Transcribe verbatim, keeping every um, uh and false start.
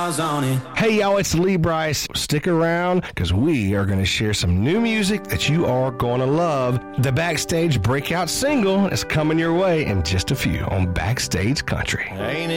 miles on it. Hey, y'all, it's Lee Bryce. Stick around because we are going to share some new music that you are going to love. The Backstage breakout single is coming your way in just a few on Backstage Country. Ain't